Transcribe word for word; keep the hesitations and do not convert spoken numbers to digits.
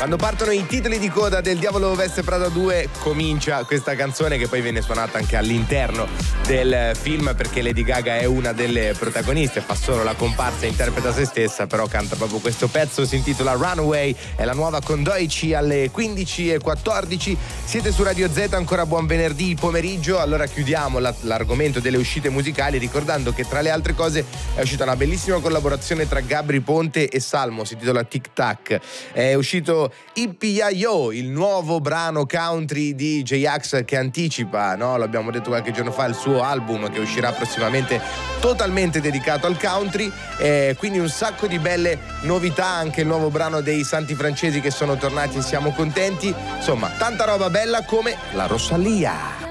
Quando partono i titoli di coda del Diavolo Veste Prada due comincia questa canzone che poi viene suonata anche all'interno del film, perché Lady Gaga è una delle protagoniste, fa solo la comparsa e interpreta se stessa, però canta proprio questo pezzo, si intitola Runaway, è la nuova con Doici alle quindici e quattordici. Siete su Radio Z, ancora buon venerdì pomeriggio. Allora chiudiamo la, l'argomento delle uscite musicali ricordando che tra le altre cose è uscita una bellissima collaborazione tra Gabry Ponte e Salmo, si intitola Tic Tac. È uscito Yippee-Yi-Yo, il nuovo brano country di J-Ax che anticipa, no? L'abbiamo detto qualche giorno fa, il suo album che uscirà prossimamente totalmente dedicato al country, eh, quindi un sacco di belle novità, anche il nuovo brano dei Santi Francesi che sono tornati e siamo contenti, insomma tanta roba bella come la Rosalía.